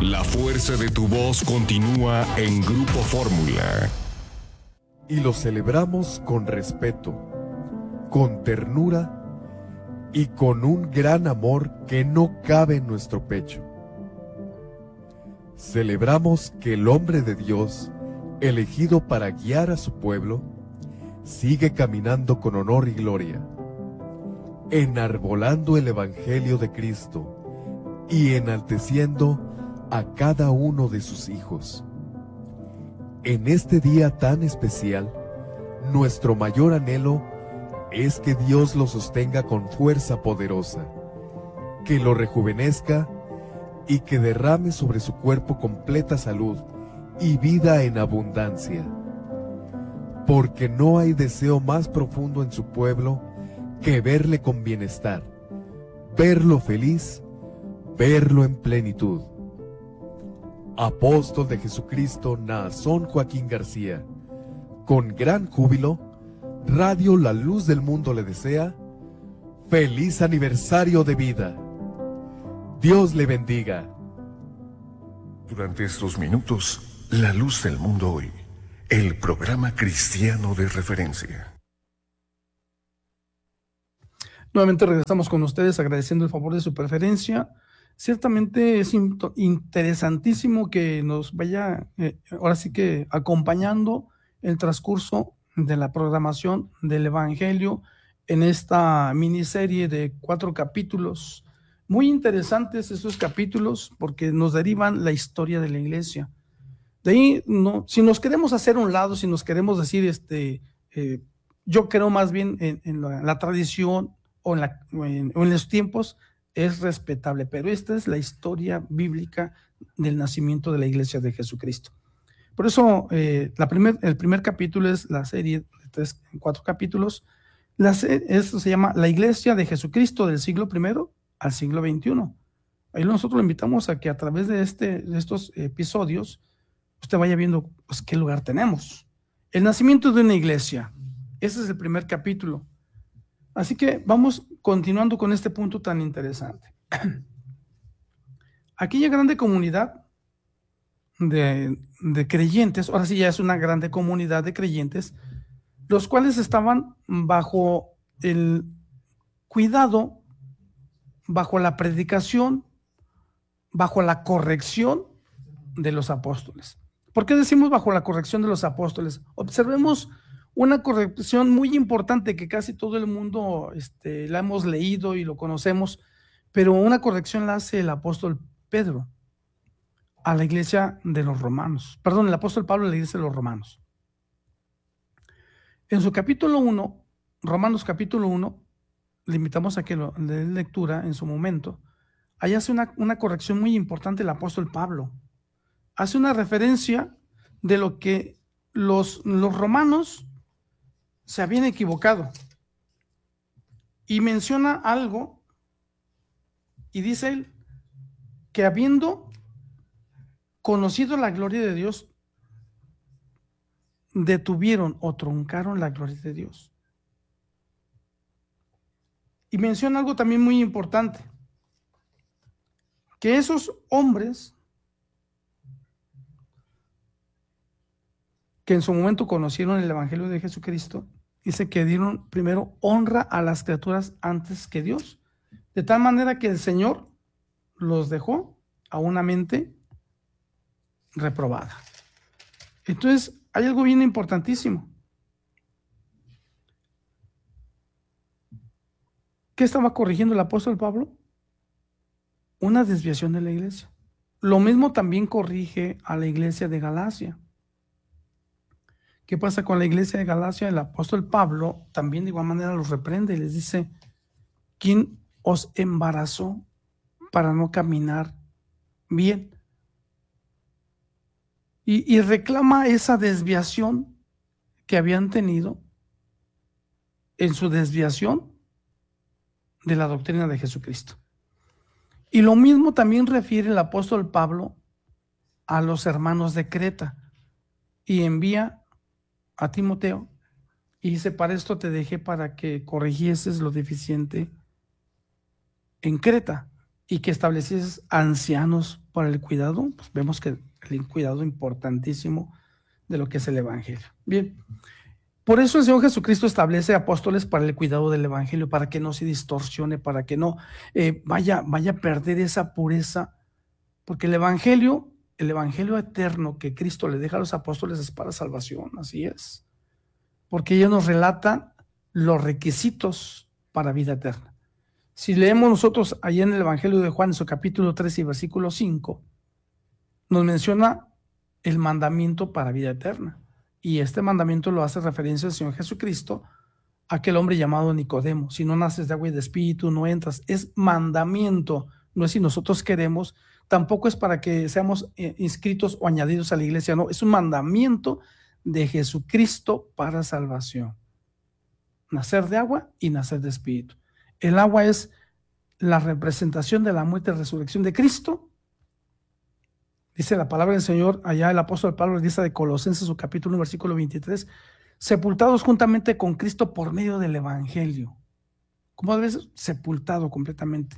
La fuerza de tu voz continúa en Grupo Fórmula. Y lo celebramos con respeto, con ternura y con un gran amor que no cabe en nuestro pecho. Celebramos que el hombre de Dios, elegido para guiar a su pueblo, sigue caminando con honor y gloria, enarbolando el Evangelio de Cristo y enalteciendo a cada uno de sus hijos. En este día tan especial, nuestro mayor anhelo es que Dios lo sostenga con fuerza poderosa, que lo rejuvenezca y que derrame sobre su cuerpo completa salud y vida en abundancia. Porque no hay deseo más profundo en su pueblo que verle con bienestar, verlo feliz, verlo en plenitud. Apóstol de Jesucristo, Naasón Joaquín García, con gran júbilo, Radio La Luz del Mundo le desea feliz aniversario de vida. Dios le bendiga. Durante estos minutos, La Luz del Mundo Hoy, el programa cristiano de referencia. Nuevamente regresamos con ustedes agradeciendo el favor de su preferencia. Ciertamente es interesantísimo que nos vaya ahora sí que acompañando el transcurso de la programación del Evangelio en esta miniserie de 4 capítulos. Muy interesantes esos capítulos porque nos derivan la historia de la iglesia. De ahí, no, si nos queremos hacer a un lado, si nos queremos decir, yo creo más bien en la tradición o en los tiempos, es respetable, pero esta es la historia bíblica del nacimiento de la iglesia de Jesucristo. Por eso el primer capítulo es la serie de 4 capítulos. Esto se llama La Iglesia de Jesucristo del siglo I al siglo XXI. Ahí nosotros lo invitamos a que a través de estos episodios usted vaya viendo pues, qué lugar tenemos. El nacimiento de una iglesia. Ese es el primer capítulo. Así que vamos continuando con este punto tan interesante. Aquella grande comunidad de creyentes, ahora sí ya es una grande comunidad de creyentes, los cuales estaban bajo el cuidado, bajo la predicación, bajo la corrección de los apóstoles. ¿Por qué decimos bajo la corrección de los apóstoles? Observemos una corrección muy importante que casi todo el mundo la hemos leído y lo conocemos, pero una corrección la hace el apóstol Pedro a la iglesia de los romanos. Perdón, el apóstol Pablo a la iglesia de los romanos. En su capítulo 1, Romanos capítulo 1, le invitamos a que lo dé lectura en su momento. Ahí hace una corrección muy importante el apóstol Pablo. Hace una referencia de lo que los romanos se habían equivocado y menciona algo y dice él que habiendo conocido la gloria de Dios, detuvieron o truncaron la gloria de Dios. Y menciona algo también muy importante, que esos hombres que en su momento conocieron el Evangelio de Jesucristo, dice que dieron primero honra a las criaturas antes que Dios, de tal manera que el Señor los dejó a una mente reprobada. Entonces, hay algo bien importantísimo. ¿Qué estaba corrigiendo el apóstol Pablo? Una desviación de la iglesia. Lo mismo también corrige a la iglesia de Galacia. ¿Qué pasa con la iglesia de Galacia? El apóstol Pablo también de igual manera los reprende y les dice: ¿quién os embarazó para no caminar bien? Y reclama esa desviación que habían tenido en su desviación de la doctrina de Jesucristo. Y lo mismo también refiere el apóstol Pablo a los hermanos de Creta y envía a Timoteo y dice: para esto te dejé, para que corrigieses lo deficiente en Creta. y que establecieses ancianos para el cuidado. Pues vemos que el cuidado importantísimo de lo que es el evangelio. Bien, por eso el Señor Jesucristo establece apóstoles para el cuidado del evangelio, para que no se distorsione, para que no vaya a perder esa pureza, porque el evangelio eterno que Cristo le deja a los apóstoles es para salvación, así es, porque ellos nos relatan los requisitos para vida eterna. Si leemos nosotros allá en el Evangelio de Juan, en su capítulo 3 y versículo 5, nos menciona el mandamiento para vida eterna. Y este mandamiento lo hace referencia al Señor Jesucristo, a aquel hombre llamado Nicodemo. Si no naces de agua y de espíritu, no entras. Es mandamiento, no es si nosotros queremos, tampoco es para que seamos inscritos o añadidos a la iglesia, no, es un mandamiento de Jesucristo para salvación. Nacer de agua y nacer de espíritu. El agua es la representación de la muerte y resurrección de Cristo. Dice la palabra del Señor, allá el apóstol Pablo dice de Colosenses, su capítulo 1, versículo 23, sepultados juntamente con Cristo por medio del evangelio. ¿Cómo debe ser? Sepultado completamente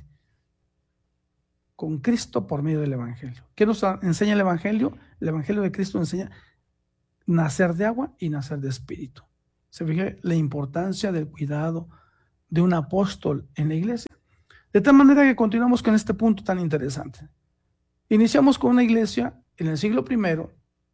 con Cristo por medio del evangelio. ¿Qué nos enseña el evangelio? El evangelio de Cristo enseña nacer de agua y nacer de espíritu. Se fija la importancia del cuidado de un apóstol en la iglesia. De tal manera que continuamos con este punto tan interesante. Iniciamos con una iglesia en el siglo I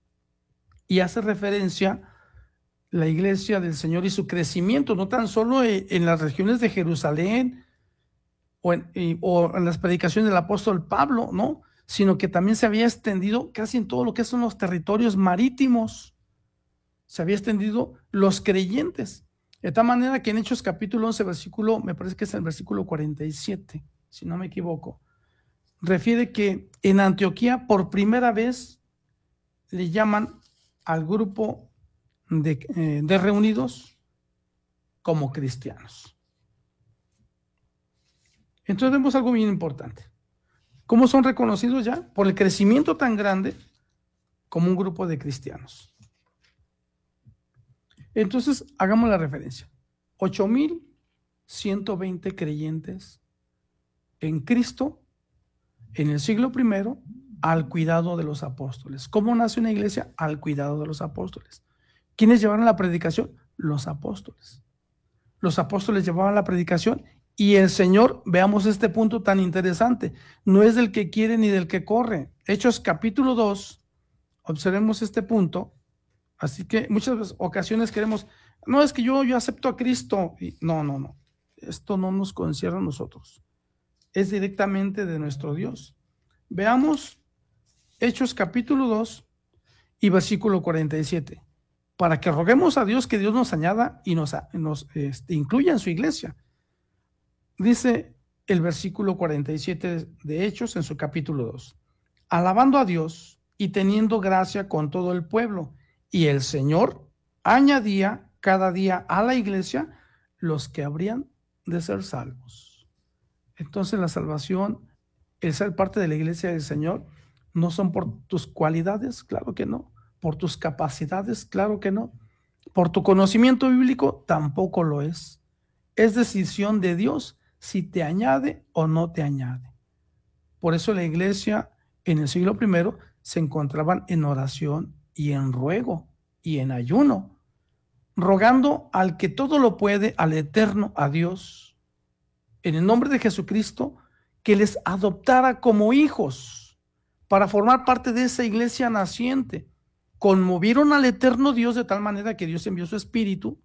y hace referencia la iglesia del Señor y su crecimiento, no tan solo en las regiones de Jerusalén o en las predicaciones del apóstol Pablo, ¿no? Sino que también se había extendido casi en todo lo que son los territorios marítimos. Se había extendido los creyentes. De tal manera que en Hechos capítulo 11, versículo, me parece que es el versículo 47, si no me equivoco, refiere que en Antioquía por primera vez le llaman al grupo de reunidos como cristianos. Entonces vemos algo bien importante. ¿Cómo son reconocidos ya? Por el crecimiento tan grande como un grupo de cristianos. Entonces, hagamos la referencia. 8,120 creyentes en Cristo en el siglo I al cuidado de los apóstoles. ¿Cómo nace una iglesia? Al cuidado de los apóstoles. ¿Quiénes llevaron la predicación? Los apóstoles. Los apóstoles llevaban la predicación y el Señor, veamos este punto tan interesante, no es del que quiere ni del que corre. Hechos capítulo 2, observemos este punto. Así que muchas ocasiones queremos, no, es que yo acepto a Cristo. No. Esto no nos concierne a nosotros. Es directamente de nuestro Dios. Veamos Hechos capítulo 2 y versículo 47. Para que roguemos a Dios que Dios nos añada y nos incluya en su iglesia. Dice el versículo 47 de Hechos en su capítulo 2. Alabando a Dios y teniendo gracia con todo el pueblo. Y el Señor añadía cada día a la iglesia los que habrían de ser salvos. Entonces la salvación, el ser parte de la iglesia del Señor, no son por tus cualidades, claro que no. Por tus capacidades, claro que no. Por tu conocimiento bíblico, tampoco lo es. Es decisión de Dios si te añade o no te añade. Por eso la iglesia en el siglo I se encontraban en oración y en ruego y en ayuno, rogando al que todo lo puede, al eterno, a Dios, en el nombre de Jesucristo, que les adoptara como hijos para formar parte de esa iglesia naciente. Conmovieron al eterno Dios de tal manera que Dios envió su espíritu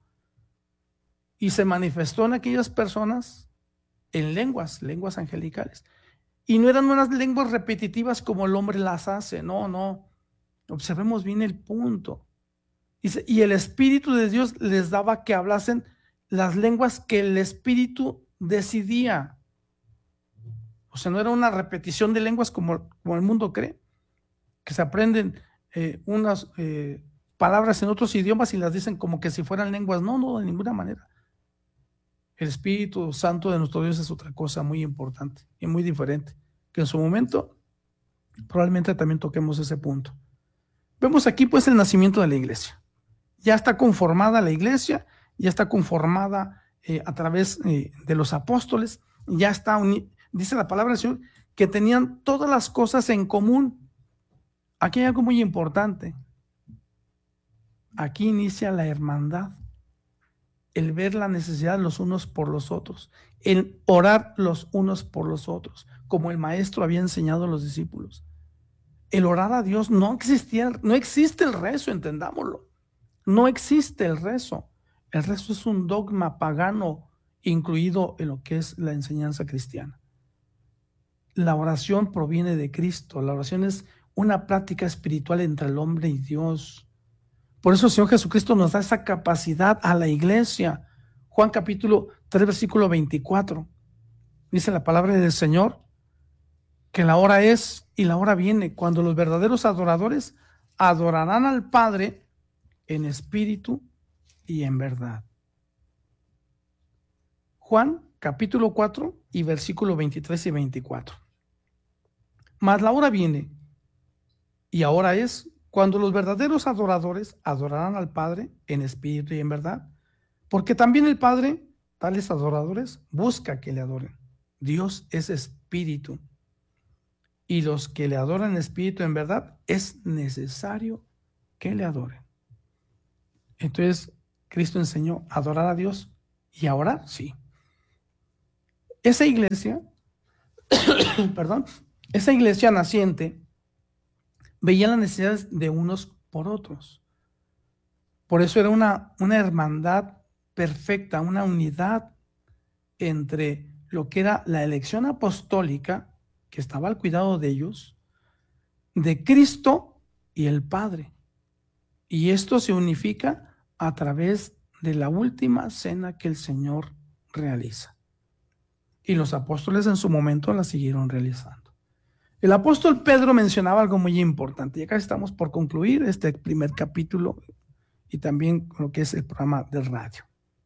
y se manifestó en aquellas personas en lenguas angelicales. Y no eran unas lenguas repetitivas como el hombre las hace, no. Observemos bien el punto. Dice, y el Espíritu de Dios les daba que hablasen las lenguas que el Espíritu decidía. O sea, no era una repetición de lenguas como el mundo cree, que se aprenden unas palabras en otros idiomas y las dicen como que si fueran lenguas. No, de ninguna manera. El Espíritu Santo de nuestro Dios es otra cosa muy importante y muy diferente, que en su momento probablemente también toquemos ese punto. Vemos aquí pues el nacimiento de la iglesia. Ya está conformada la iglesia, ya está conformada a través de los apóstoles, ya está, dice la palabra del Señor, que tenían todas las cosas en común. Aquí hay algo muy importante. Aquí inicia la hermandad, el ver la necesidad los unos por los otros, el orar los unos por los otros, como el maestro había enseñado a los discípulos. El orar a Dios no existe el rezo, entendámoslo. No existe el rezo. El rezo es un dogma pagano incluido en lo que es la enseñanza cristiana. La oración proviene de Cristo. La oración es una práctica espiritual entre el hombre y Dios. Por eso el Señor Jesucristo nos da esa capacidad a la iglesia. Juan capítulo 3, versículo 24. Dice la palabra del Señor que la hora es y la hora viene cuando los verdaderos adoradores adorarán al Padre en espíritu y en verdad. Juan capítulo 4 y versículo 23 y 24. Mas la hora viene y ahora es cuando los verdaderos adoradores adorarán al Padre en espíritu y en verdad, porque también el Padre, tales adoradores, busca que le adoren. Dios es espíritu, y los que le adoran en espíritu y en verdad, es necesario que le adoren. Entonces, Cristo enseñó a adorar a Dios y a orar, sí. Esa iglesia, esa iglesia naciente, veía las necesidades de unos por otros. Por eso era una hermandad perfecta, una unidad entre lo que era la elección apostólica, que estaba al cuidado de ellos, de Cristo y el Padre. Y esto se unifica a través de la última cena que el Señor realiza. Y los apóstoles en su momento la siguieron realizando. El apóstol Pedro mencionaba algo muy importante, y acá estamos por concluir este primer capítulo y también lo que es el programa de radio.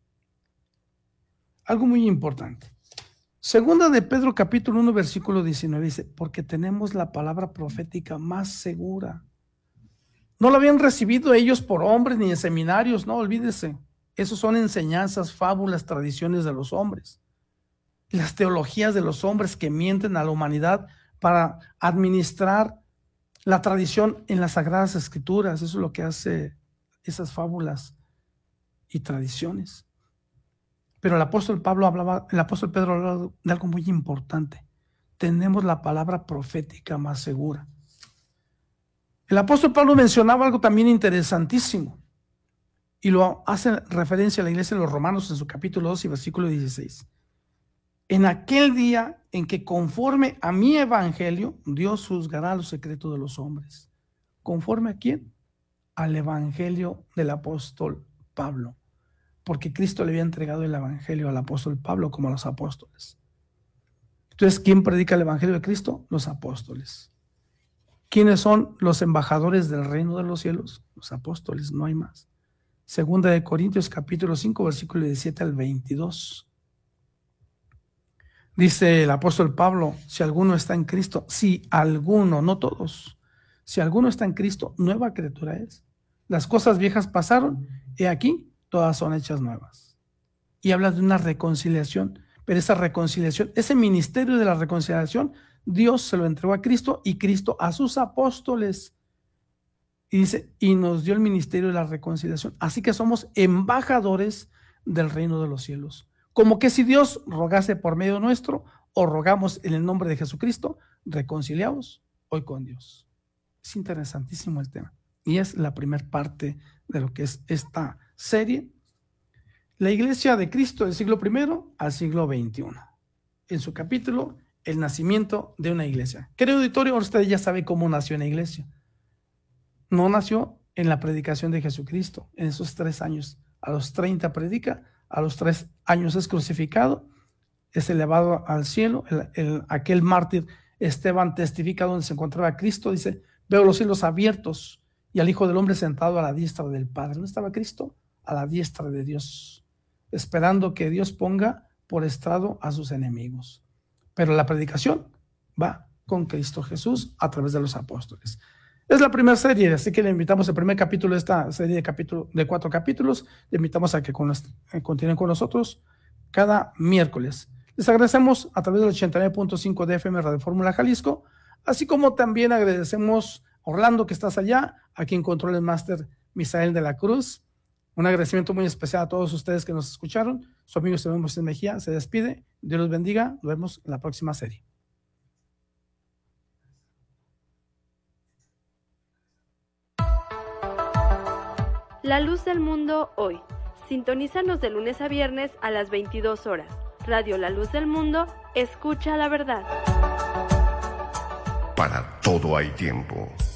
Algo muy importante. Segunda de Pedro capítulo 1 versículo 19 dice, porque tenemos la palabra profética más segura. No la habían recibido ellos por hombres ni en seminarios, no, olvídese. Esos son enseñanzas, fábulas, tradiciones de los hombres. Las teologías de los hombres que mienten a la humanidad para administrar la tradición en las Sagradas Escrituras. Eso es lo que hace esas fábulas y tradiciones. Pero el apóstol Pedro hablaba de algo muy importante. Tenemos la palabra profética más segura. El apóstol Pablo mencionaba algo también interesantísimo, y lo hace referencia a la iglesia de los Romanos en su capítulo 2 y versículo 16. En aquel día en que conforme a mi evangelio, Dios juzgará los secretos de los hombres. ¿Conforme a quién? Al evangelio del apóstol Pablo. Porque Cristo le había entregado el evangelio al apóstol Pablo como a los apóstoles. Entonces, ¿quién predica el evangelio de Cristo? Los apóstoles. ¿Quiénes son los embajadores del reino de los cielos? Los apóstoles, no hay más. Segunda de Corintios capítulo 5, versículo 17 al 22. Dice el apóstol Pablo, si alguno está en Cristo, si alguno, no todos, si alguno está en Cristo, nueva criatura es. Las cosas viejas pasaron, y aquí todas son hechas nuevas. Y habla de una reconciliación, pero esa reconciliación, ese ministerio de la reconciliación, Dios se lo entregó a Cristo y Cristo a sus apóstoles. Y dice, y nos dio el ministerio de la reconciliación. Así que somos embajadores del reino de los cielos. Como que si Dios rogase por medio nuestro, o rogamos en el nombre de Jesucristo, reconciliados hoy con Dios. Es interesantísimo el tema. Y es la primera parte de lo que es esta serie. La iglesia de Cristo del siglo I al siglo XXI. En su capítulo, el nacimiento de una iglesia. Querido auditorio, usted ya sabe cómo nació una iglesia. No nació en la predicación de Jesucristo. En esos 3 años, a los 30 predica, a los 3 años es crucificado, es elevado al cielo. Aquel mártir Esteban testifica donde se encontraba Cristo. Dice, veo los cielos abiertos y al Hijo del Hombre sentado a la diestra del Padre. ¿Dónde estaba Cristo? A la diestra de Dios, esperando que Dios ponga por estrado a sus enemigos. Pero la predicación va con Cristo Jesús a través de los apóstoles. Es la primera serie, así que le invitamos el primer capítulo de esta serie de 4 capítulos. Le invitamos a que continúen con nosotros cada miércoles. Les agradecemos a través del 89.5 de FM Radio Fórmula Jalisco, así como también agradecemos a Orlando, que estás allá, a quien controla el máster Misael de la Cruz. Un agradecimiento muy especial a todos ustedes que nos escucharon. Su amigo Esteban Moisés Mejía se despide. Dios los bendiga. Nos vemos en la próxima serie. La luz del mundo hoy. Sintonízanos de lunes a viernes a las 22 horas. Radio La Luz del Mundo, escucha la verdad. Para todo hay tiempo.